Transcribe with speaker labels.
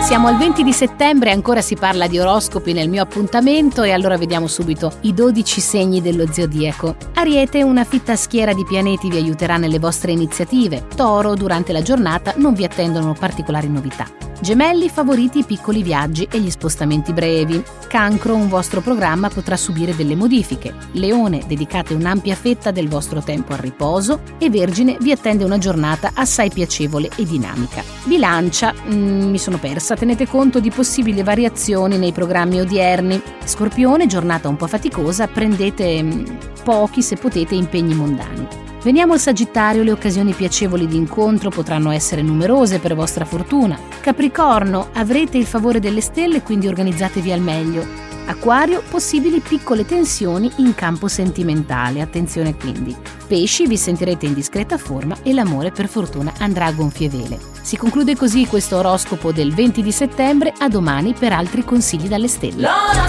Speaker 1: Siamo al 20 di settembre e ancora si parla di oroscopi nel mio appuntamento, e allora vediamo subito i 12 segni dello zodiaco. Ariete, una fitta schiera di pianeti vi aiuterà nelle vostre iniziative. Toro, durante la giornata non vi attendono particolari novità. Gemelli, favoriti i piccoli viaggi e gli spostamenti brevi. Cancro, un vostro programma potrà subire delle modifiche. Leone, dedicate un'ampia fetta del vostro tempo al riposo. E Vergine, vi attende una giornata assai piacevole e dinamica. Bilancia, mi sono persa, tenete conto di possibili variazioni nei programmi odierni. Scorpione, giornata un po' faticosa, prendete pochi, se potete, impegni mondani. Veniamo al Sagittario, le occasioni piacevoli di incontro potranno essere numerose per vostra fortuna. Capricorno, avrete il favore delle stelle, quindi organizzatevi al meglio. Acquario, possibili piccole tensioni in campo sentimentale, attenzione quindi. Pesci, vi sentirete in discreta forma e l'amore per fortuna andrà a gonfie vele. Si conclude così questo oroscopo del 20 di settembre, a domani per altri consigli dalle stelle.